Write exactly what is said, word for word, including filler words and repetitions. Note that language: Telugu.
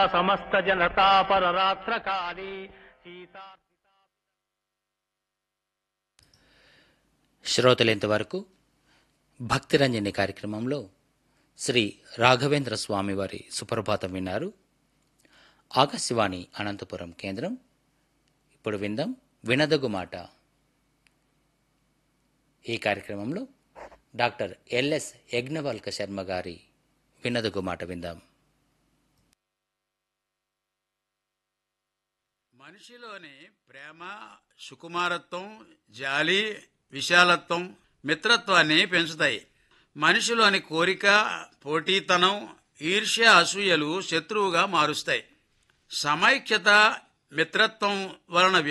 సమస్త జనతా పరరాత్ర కాళీ సీతా. శ్రోతలింతవరకు భక్తిరంజని కార్యక్రమంలో శ్రీ రాఘవేంద్ర స్వామి వారి సుప్రభాతం విన్నారు. ఆకాశవాణి అనంతపురం కేంద్రం. ఇప్పుడు విందాం వినదగు మాట. ఈ కార్యక్రమంలో డాక్టర్ ఎల్ఎస్ యజ్ఞవల్క శర్మ గారి వినదగు మాట విందాం. మనిషిలోని ప్రేమ, సుకుమారత్వం, జాలి, విశాలత్వం, మిత్రత్వాన్ని పెంచుతాయి. మనిషిలోని కోరిక, పోటీతనం, ఈర్ష్య, అసూయలు శత్రువుగా మారుస్తాయి. సమైక్యత, మిత్రత్వం వలన